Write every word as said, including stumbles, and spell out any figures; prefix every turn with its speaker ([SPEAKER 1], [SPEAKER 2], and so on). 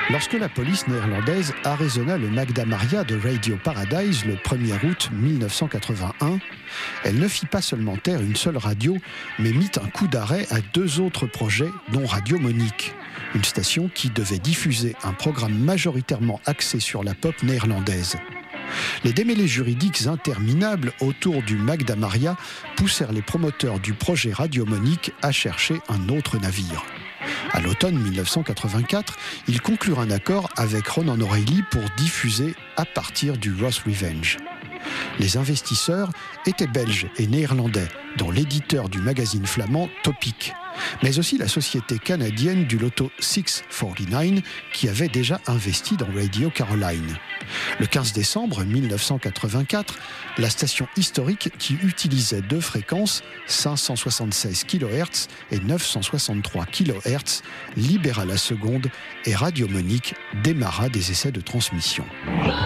[SPEAKER 1] Lorsque la police néerlandaise arraisonna le Magda Maria de Radio Paradise le premier août mille neuf cent quatre-vingt-un, elle ne fit pas seulement taire une seule radio, mais mit un coup d'arrêt à deux autres projets, dont Radio Monique, une station qui devait diffuser un programme majoritairement axé sur la pop néerlandaise. Les démêlés juridiques interminables autour du Magda Maria poussèrent les promoteurs du projet Radio Monique à chercher un autre navire. À l'automne mille neuf cent quatre-vingt-quatre, ils conclurent un accord avec Ronan O'Reilly pour diffuser à partir du Ross Revenge. Les investisseurs étaient belges et néerlandais, dont l'éditeur du magazine flamand Topic, mais aussi la société canadienne du loto six cent quarante-neuf qui avait déjà investi dans Radio Caroline. Le quinze décembre mille neuf cent quatre-vingt-quatre, la station historique qui utilisait deux fréquences, cinq cent soixante-seize kilohertz et neuf cent soixante-trois kilohertz, libéra la seconde et Radio Monique démarra des essais de transmission.